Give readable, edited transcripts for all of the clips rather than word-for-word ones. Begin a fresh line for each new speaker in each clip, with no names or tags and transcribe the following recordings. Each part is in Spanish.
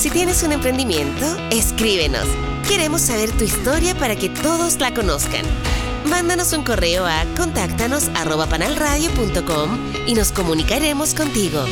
Si tienes un emprendimiento, escríbenos. Queremos saber tu historia para que todos la conozcan. Mándanos un correo a contáctanos@panalradio.com y nos comunicaremos contigo.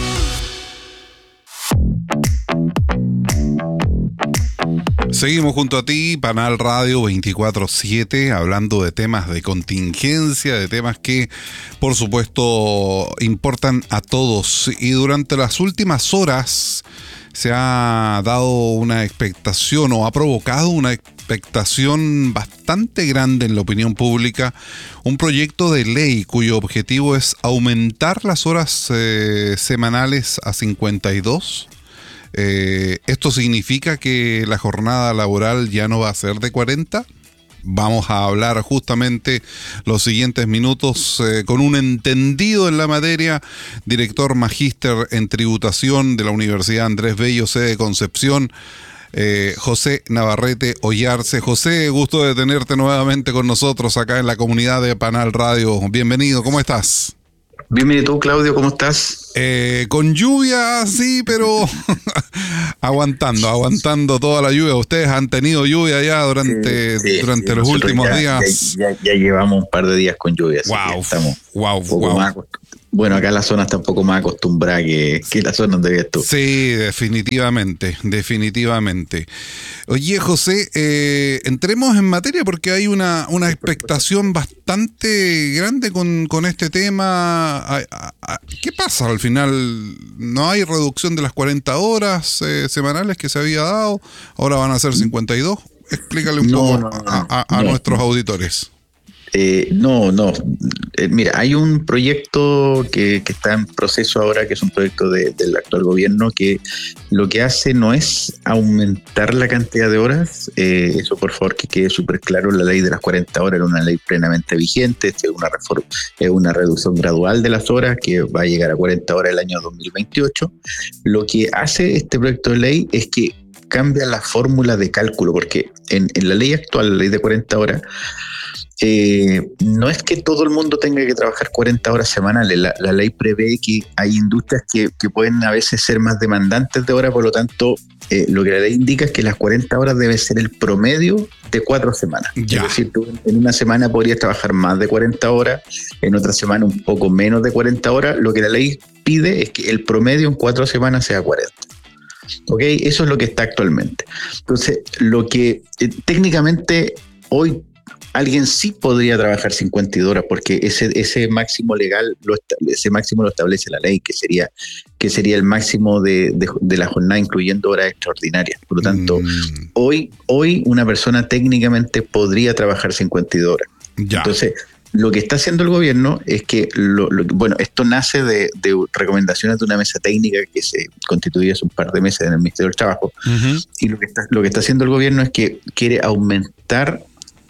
Seguimos junto a ti, Panal Radio 24/7, hablando de temas de contingencia, de temas que, por supuesto, importan a todos. Y durante las últimas horas se ha dado una expectación o ha provocado una expectación bastante grande en la opinión pública, un proyecto de ley cuyo objetivo es aumentar las horas semanales a 52. ¿Esto significa que la jornada laboral ya no va a ser de 40? Vamos a hablar justamente los siguientes minutos con un entendido en la materia, director magíster en tributación de la Universidad Andrés Bello, sede de Concepción, José Navarrete Ollarse. José, gusto de tenerte nuevamente con nosotros acá en la comunidad de Panal Radio. Bienvenido, ¿cómo estás?
Bienvenido tú, Claudio, ¿cómo estás?
Con lluvia, sí, pero aguantando toda la lluvia. Ustedes han tenido lluvia ya durante los últimos días.
Ya llevamos un par de días con lluvia.
Wow.
Bueno, acá la zona está un poco más acostumbrada que la zona donde vives tú.
Sí, definitivamente. Oye, José, entremos en materia porque hay una expectación bastante grande con este tema. ¿Qué pasa al final? ¿No hay reducción de las 40 horas semanales que se había dado? ¿Ahora van a ser 52? Explícale un poco a nuestros auditores.
Mira, hay un proyecto que está en proceso ahora, que es un proyecto del actual gobierno, que lo que hace no es aumentar la cantidad de horas. Eso, por favor, que quede súper claro. La ley de las 40 horas era una ley plenamente vigente. Es una reducción gradual de las horas que va a llegar a 40 horas el año 2028. Lo que hace este proyecto de ley es que cambia la fórmula de cálculo, porque en la ley actual, la ley de 40 horas, no es que todo el mundo tenga que trabajar 40 horas semanales. La ley prevé que hay industrias que pueden a veces ser más demandantes de horas, por lo tanto, lo que la ley indica es que las 40 horas debe ser el promedio de 4 semanas.
Ya.
Es decir, tú en una semana podrías trabajar más de 40 horas, en otra semana un poco menos de 40 horas. Lo que la ley pide es que el promedio en 4 semanas sea 40. ¿Ok? Eso es lo que está actualmente. Entonces, lo que técnicamente hoy alguien sí podría trabajar 52 horas porque ese máximo legal, ese máximo lo establece la ley, que sería el máximo de la jornada, incluyendo horas extraordinarias. Por lo tanto, hoy una persona técnicamente podría trabajar 52 horas.
Ya.
Entonces, lo que está haciendo el gobierno es que, esto nace de recomendaciones de una mesa técnica que se constituyó hace un par de meses en el Ministerio del Trabajo. Uh-huh. Y lo que está haciendo el gobierno es que quiere aumentar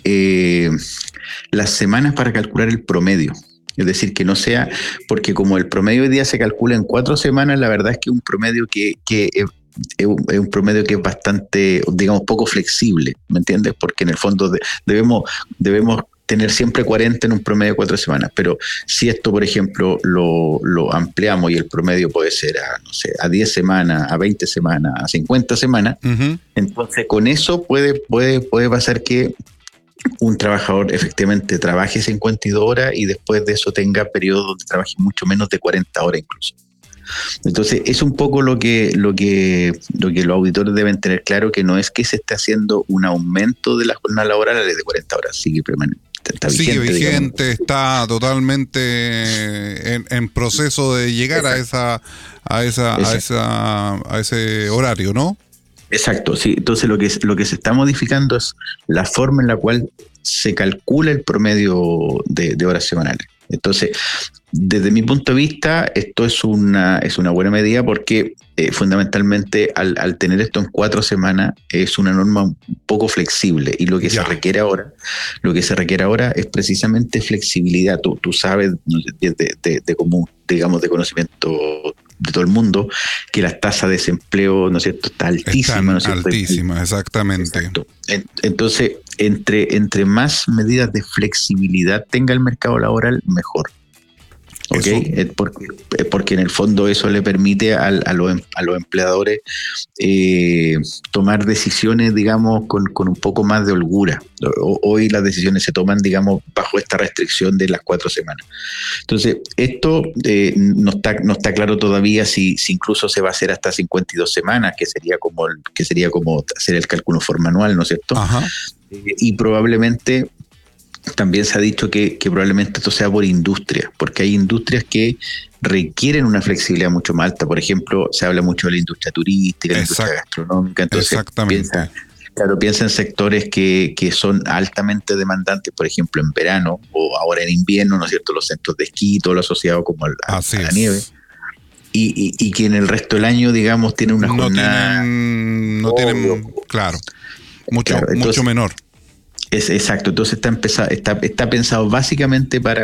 las semanas para calcular el promedio. Es decir, que no sea, porque como el promedio hoy día se calcula en 4 semanas, la verdad es que un promedio que es un promedio que es bastante, digamos, poco flexible, ¿me entiendes? Porque en el fondo debemos tener siempre 40 en un promedio de 4 semanas, pero si esto, por ejemplo, lo ampliamos y el promedio puede ser a 10 semanas, a 20 semanas, a 50 semanas, uh-huh. Entonces con eso puede pasar que un trabajador efectivamente trabaje 52 horas y después de eso tenga periodos donde trabaje mucho menos de 40 horas incluso. Entonces es un poco lo que los auditores deben tener claro, que no es que se esté haciendo un aumento de la jornada laboral de 40 horas, sigue permanente.
Sigue vigente, está totalmente en proceso de llegar a ese horario, ¿no?
Exacto, sí. Entonces lo que se está modificando es la forma en la cual se calcula el promedio de horas semanales. Entonces, desde mi punto de vista, esto es una buena medida porque fundamentalmente al tener esto en 4 semanas es una norma un poco flexible, y lo que se requiere ahora es precisamente flexibilidad. Tú sabes de común, digamos, de conocimiento de todo el mundo, que la tasa de desempleo, ¿no es cierto?, está altísima. ¿no es cierto?
Altísima, exactamente.
Exacto. Entonces, entre más medidas de flexibilidad tenga el mercado laboral, mejor. ¿Okay? Porque en el fondo eso le permite a los empleadores tomar decisiones, digamos, con un poco más de holgura. Hoy las decisiones se toman, digamos, bajo esta restricción de las 4 semanas. Entonces, esto no está claro todavía si incluso se va a hacer hasta 52 semanas, que sería como hacer el cálculo forma anual, ¿no es cierto?
Ajá.
Y probablemente también se ha dicho que probablemente esto sea por industria, porque hay industrias que requieren una flexibilidad mucho más alta. Por ejemplo, se habla mucho de la industria turística, la industria gastronómica. Entonces, piensa en sectores que son altamente demandantes, por ejemplo, en verano o ahora en invierno, ¿no es cierto? Los centros de esquí, todo lo asociado como a la nieve. Y que en el resto del año, digamos, tienen una jornada...
No tienen, claro, mucho menor.
Exacto, entonces está pensado básicamente para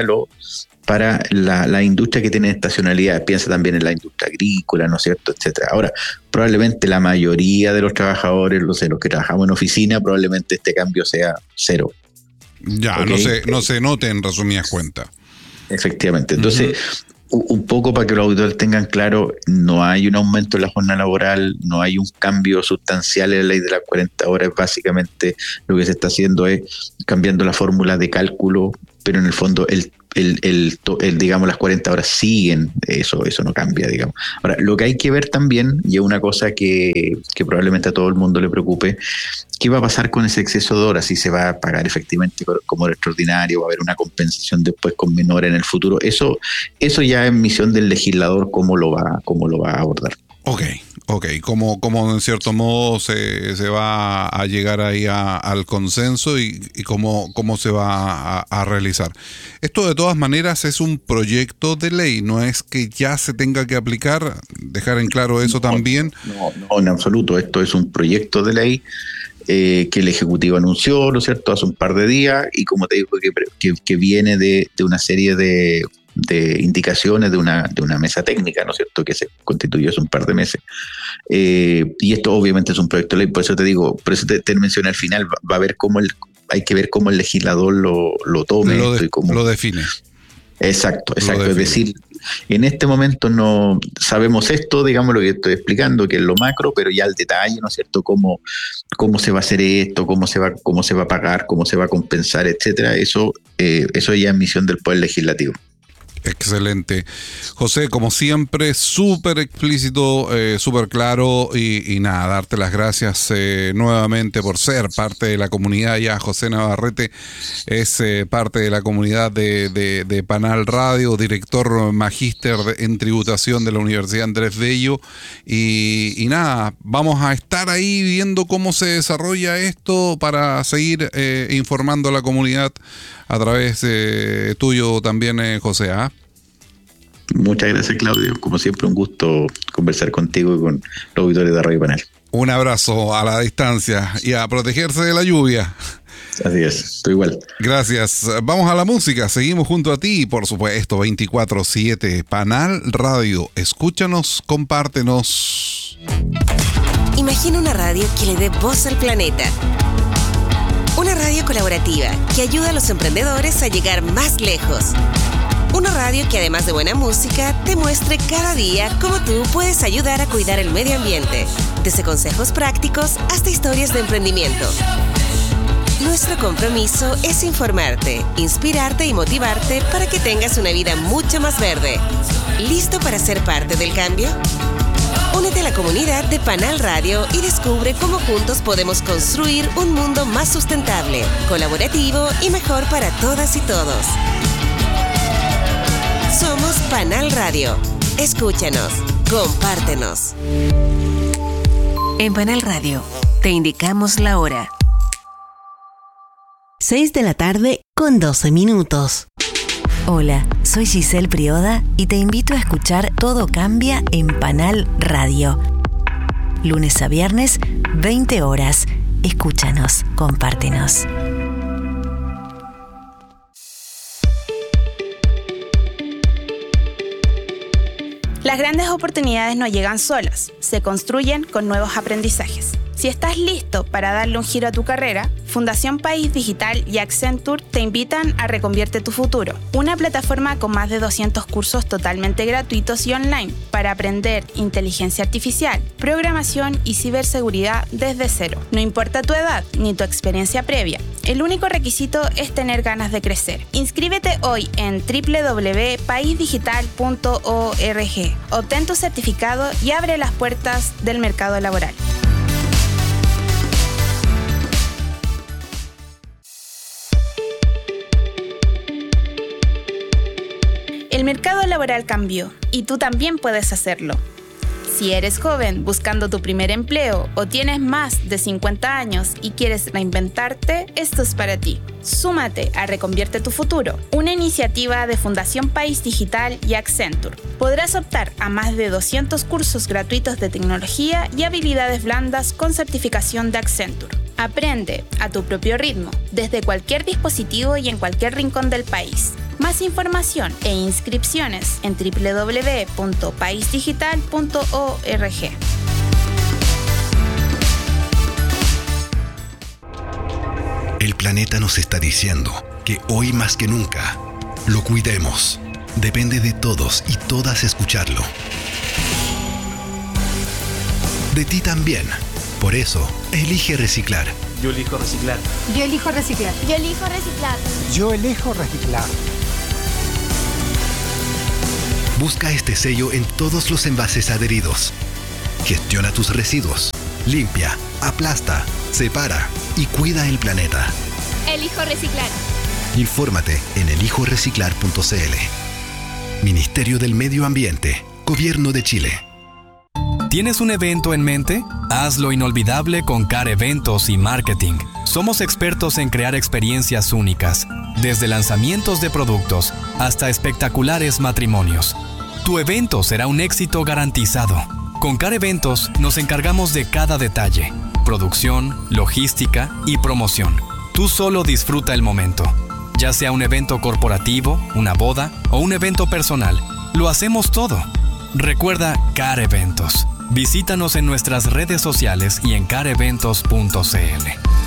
la industria que tiene estacionalidad. Piensa también en la industria agrícola, ¿no es cierto?, etcétera. Ahora, probablemente la mayoría de los trabajadores, los que trabajamos en oficina, probablemente este cambio sea cero.
Ya, ¿okay? No se note en resumidas cuentas.
Efectivamente, entonces... Un poco para que los auditores tengan claro, no hay un aumento en la jornada laboral, no hay un cambio sustancial en la ley de las 40 horas. Básicamente lo que se está haciendo es cambiando la fórmula de cálculo, pero en el fondo digamos, las 40 horas siguen, eso no cambia, digamos. Ahora, lo que hay que ver también, y es una cosa que probablemente a todo el mundo le preocupe, ¿qué va a pasar con ese exceso de horas? Si se va a pagar efectivamente como hora extraordinario, va a haber una compensación después con menor en el futuro. Eso ya es misión del legislador cómo lo va a abordar.
Ok, como en cierto modo se va a llegar ahí al consenso y cómo se va a realizar. Esto de todas maneras es un proyecto de ley, no es que ya se tenga que aplicar, dejar en claro eso también.
No, en absoluto, esto es un proyecto de ley que el Ejecutivo anunció, ¿no es cierto?, hace un par de días, y como te digo, que viene de una serie de indicaciones de una mesa técnica, ¿no es cierto?, que se constituyó hace un par de meses. Y esto obviamente es un proyecto de ley, por eso te mencioné al final, va a ver hay que ver cómo el legislador lo tome y cómo
lo define.
Exacto. Es decir, en este momento no sabemos esto, digamos, lo que estoy explicando, que es lo macro, pero ya el detalle, ¿no es cierto?, cómo se va a hacer esto, cómo se va a pagar, cómo se va a compensar, etcétera. Eso ya es misión del Poder Legislativo.
Excelente. José, como siempre, súper explícito, súper claro y nada, darte las gracias nuevamente por ser parte de la comunidad. Ya José Navarrete es parte de la comunidad de Panal Radio, director magíster en tributación de la Universidad Andrés Bello y nada, vamos a estar ahí viendo cómo se desarrolla esto para seguir informando a la comunidad a través tuyo también, José.
Muchas gracias, Claudio. Como siempre, un gusto conversar contigo y con los auditores de Radio Panal.
Un abrazo a la distancia y a protegerse de la lluvia.
Así es, tú igual.
Gracias. Vamos a la música. Seguimos junto a ti, por supuesto, 24/7. Panal Radio. Escúchanos, compártenos.
Imagina una radio que le dé voz al planeta. Una radio colaborativa que ayuda a los emprendedores a llegar más lejos. Una radio que además de buena música te muestre cada día cómo tú puedes ayudar a cuidar el medio ambiente. Desde consejos prácticos hasta historias de emprendimiento. Nuestro compromiso es informarte, inspirarte y motivarte para que tengas una vida mucho más verde. ¿Listo para ser parte del cambio? Únete a la comunidad de Panal Radio y descubre cómo juntos podemos construir un mundo más sustentable, colaborativo y mejor para todas y todos. Somos Panal Radio. Escúchanos, compártenos. En Panal Radio te indicamos la hora.
6:12 p.m. Hola, soy Giselle Prioda y te invito a escuchar Todo Cambia en Panal Radio. Lunes a viernes, 20 horas. Escúchanos, compártenos.
Las grandes oportunidades no llegan solas, se construyen con nuevos aprendizajes. Si estás listo para darle un giro a tu carrera, Fundación País Digital y Accenture te invitan a Reconvierte tu Futuro, una plataforma con más de 200 cursos totalmente gratuitos y online para aprender inteligencia artificial, programación y ciberseguridad desde cero. No importa tu edad ni tu experiencia previa, el único requisito es tener ganas de crecer. Inscríbete hoy en www.paisdigital.org. Obtén tu certificado y abre las puertas del mercado laboral. El mercado laboral cambió y tú también puedes hacerlo. Si eres joven buscando tu primer empleo o tienes más de 50 años y quieres reinventarte, esto es para ti. Súmate a Reconvierte tu Futuro, una iniciativa de Fundación País Digital y Accenture. Podrás optar a más de 200 cursos gratuitos de tecnología y habilidades blandas con certificación de Accenture. Aprende a tu propio ritmo, desde cualquier dispositivo y en cualquier rincón del país. Más información e inscripciones en www.paisdigital.org.
El planeta nos está diciendo que hoy más que nunca lo cuidemos. Depende de todos y todas escucharlo. De ti también. Por eso, elige reciclar.
Yo elijo reciclar.
Yo elijo reciclar.
Yo elijo reciclar.
Yo elijo reciclar.
Busca este sello en todos los envases adheridos. Gestiona tus residuos. Limpia, aplasta, separa y cuida el planeta.
Elijo reciclar.
Infórmate en elijoreciclar.cl. Ministerio del Medio Ambiente, Gobierno de Chile.
¿Tienes un evento en mente? Hazlo inolvidable con CAR Eventos y Marketing. Somos expertos en crear experiencias únicas, desde lanzamientos de productos hasta espectaculares matrimonios. Tu evento será un éxito garantizado. Con CAR Eventos nos encargamos de cada detalle: producción, logística y promoción. Tú solo disfruta el momento. Ya sea un evento corporativo, una boda o un evento personal, lo hacemos todo. Recuerda CAR Eventos. Visítanos en nuestras redes sociales y en careventos.cl.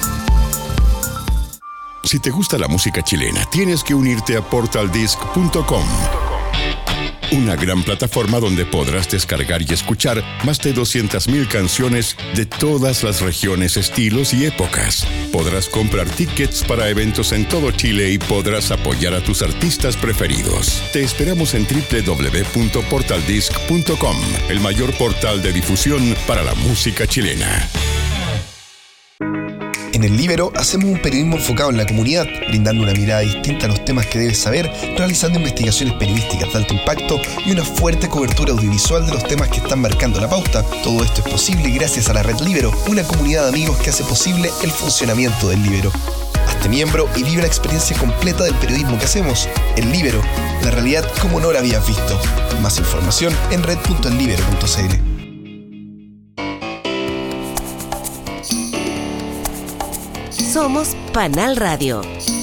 Si te gusta la música chilena, tienes que unirte a portaldisc.com. Una gran plataforma donde podrás descargar y escuchar más de 200.000 canciones de todas las regiones, estilos y épocas. Podrás comprar tickets para eventos en todo Chile y podrás apoyar a tus artistas preferidos. Te esperamos en www.portaldisc.com, el mayor portal de difusión para la música chilena.
En El Líbero hacemos un periodismo enfocado en la comunidad, brindando una mirada distinta a los temas que debes saber, realizando investigaciones periodísticas de alto impacto y una fuerte cobertura audiovisual de los temas que están marcando la pauta. Todo esto es posible gracias a la Red Líbero, una comunidad de amigos que hace posible el funcionamiento del Líbero. Hazte miembro y vive la experiencia completa del periodismo que hacemos. El Líbero, la realidad como no la habías visto. Más información en red.ellibero.cl.
Somos Panal Radio.